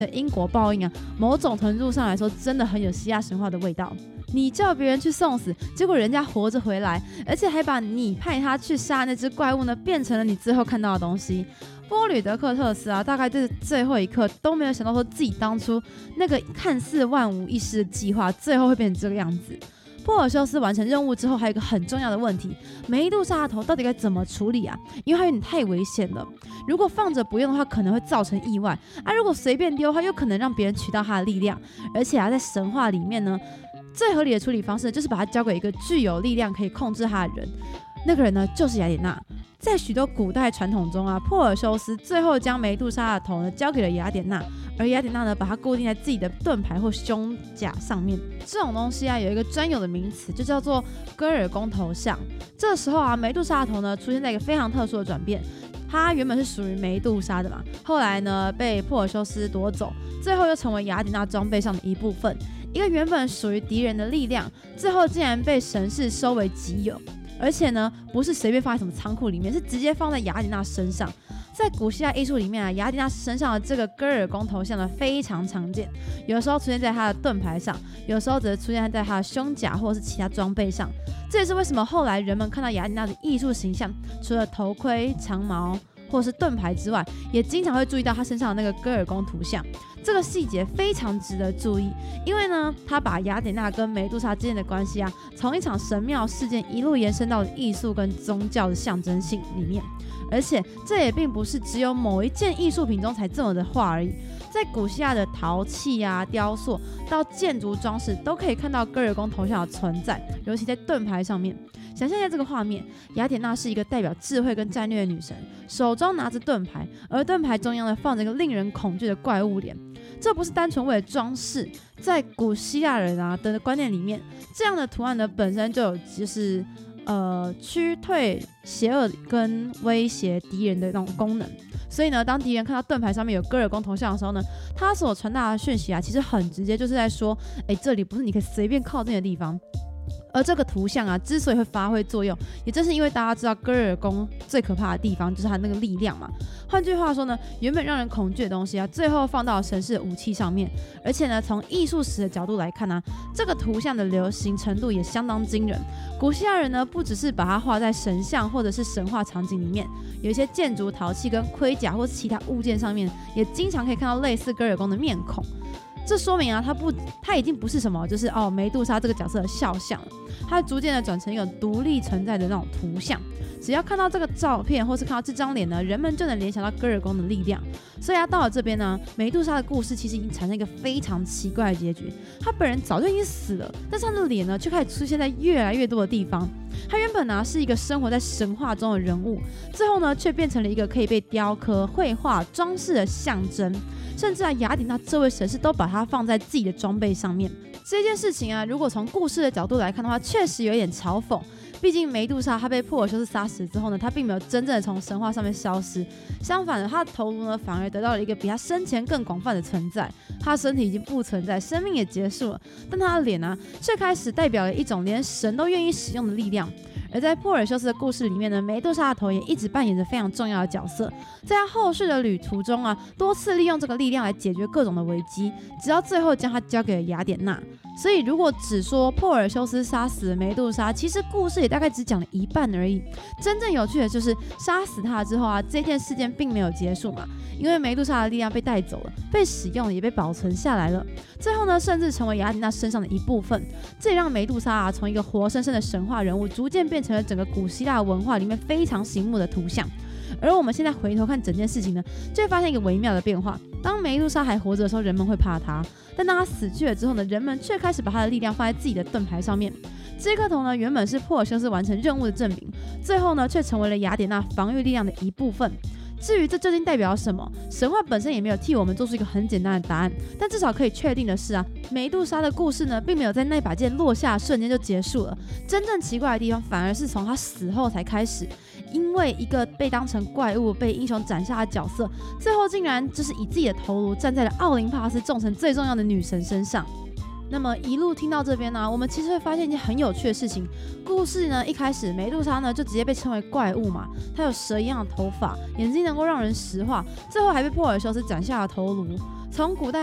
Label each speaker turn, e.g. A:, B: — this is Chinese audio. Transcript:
A: 的因果报应啊，某种程度上来说真的很有希腊神话的味道。你叫别人去送死，结果人家活着回来，而且还把你派他去杀那只怪物呢，变成了你最后看到的东西。波吕德克特斯啊，大概在最后一刻都没有想到说自己当初那个看似万无一失的计划，最后会变成这个样子。珀尔修斯完成任务之后，还有一个很重要的问题：梅杜莎的头到底该怎么处理啊？因为它有点太危险了，如果放着不用的话，可能会造成意外啊；如果随便丢的话，又可能让别人取到它的力量。而且啊，在神话里面呢，最合理的处理方式就是把它交给一个具有力量可以控制它的人，那个人呢就是雅典娜。在许多古代传统中啊，珀尔修斯最后将梅杜莎的头呢交给了雅典娜，而雅典娜呢把它固定在自己的盾牌或胸甲上面。这种东西啊有一个专有的名词，就叫做戈尔宫头像。这时候啊，梅杜莎的头呢出现在一个非常特殊的转变，它原本是属于梅杜莎的嘛，后来呢被珀尔修斯夺走，最后又成为雅典娜装备上的一部分。一个原本属于敌人的力量，最后竟然被神士收为己有。而且呢，不是随便放在什么仓库里面，是直接放在雅典娜身上。在古希腊艺术里面啊，雅典娜身上的这个戈尔宫头像呢非常常见，有的时候出现在她的盾牌上，有的时候则出现在她的胸甲或者是其他装备上。这也是为什么后来人们看到雅典娜的艺术形象，除了头盔、长矛或是盾牌之外，也经常会注意到她身上的那个戈尔宫图像。这个细节非常值得注意，因为呢，他把雅典娜跟梅杜莎之间的关系啊，从一场神庙事件一路延伸到了艺术跟宗教的象征性里面。而且这也并不是只有某一件艺术品中才这么的画而已，在古希腊的陶器啊、雕塑到建筑装饰，都可以看到戈尔宫头像的存在，尤其在盾牌上面。想象一下这个画面，雅典娜是一个代表智慧跟战略的女神，手中拿着盾牌，而盾牌中央呢放着一个令人恐惧的怪物脸。这不是单纯为了装饰，在古希腊人啊的观念里面，这样的图案呢本身就有就是驱退邪恶跟威胁敌人的那种功能。所以呢，当敌人看到盾牌上面有戈尔宫头像的时候呢，他所传达的讯息啊，其实很直接，就是在说，这里不是你可以随便靠近的地方。而这个图像啊，之所以会发挥作用，也正是因为大家知道戈尔宫最可怕的地方就是它那个力量嘛。换句话说呢，原本让人恐惧的东西啊，最后放到了神士的武器上面。而且呢，从艺术史的角度来看啊，这个图像的流行程度也相当惊人。古希腊人呢，不只是把它画在神像或者是神话场景里面，有一些建筑、陶器跟盔甲或是其他物件上面，也经常可以看到类似戈尔宫的面孔。这说明啊，它已经不是什么就是梅杜莎这个角色的肖像了，它逐渐的转成一个独立存在的那种图像。只要看到这个照片或是看到这张脸呢，人们就能联想到戈尔宫的力量。所以到了这边呢，梅杜莎的故事其实已经产生一个非常奇怪的结局。她本人早就已经死了，但是她的脸呢却开始出现在越来越多的地方。她原本呢是一个生活在神话中的人物，最后呢却变成了一个可以被雕刻、绘画、装饰的象征。甚至雅典娜这位神士都把它放在自己的装备上面。这件事情啊，如果从故事的角度来看的话，确实有点嘲讽。毕竟梅杜莎她被珀尔修斯杀死之后呢，她并没有真正的从神话上面消失，相反的，她的头颅呢反而得到了一个比她生前更广泛的存在。她的身体已经不存在，生命也结束了，但她的脸却开始代表了一种连神都愿意使用的力量。而在珀尔修斯的故事里面呢，梅杜莎的头也一直扮演着非常重要的角色，在他后续的旅途中啊，多次利用这个力量来解决各种的危机，直到最后将它交给了雅典娜。所以如果只说珀尔修斯杀死了梅杜莎，其实故事也大概只讲了一半而已。真正有趣的就是杀死他之后啊，这件事件并没有结束嘛，因为梅杜莎的力量被带走了，被使用了，也被保存下来了。最后呢，甚至成为雅典娜身上的一部分。这也让梅杜莎从一个活生生的神话人物，逐渐变成了整个古希腊文化里面非常醒目的图像。而我们现在回头看整件事情呢，就会发现一个微妙的变化。当梅杜莎还活着的时候，人们会怕她，但当她死去了之后呢，人们却开始把她的力量放在自己的盾牌上面。这颗头呢，原本是珀尔修斯完成任务的证明，最后呢，却成为了雅典娜防御力量的一部分。至于这究竟代表什么，神话本身也没有替我们做出一个很简单的答案，但至少可以确定的是啊，梅杜莎的故事呢，并没有在那把剑落下的瞬间就结束了。真正奇怪的地方，反而是从她死后才开始。因为一个被当成怪物、被英雄斩杀的角色，最后竟然就是以自己的头颅站在了奥林帕斯众神最重要的女神身上。那么一路听到这边呢，我们其实会发现一件很有趣的事情。故事呢一开始梅杜莎呢就直接被称为怪物嘛，她有蛇一样的头发，眼睛能够让人石化，最后还被珀尔修斯斩下了头颅。 从古代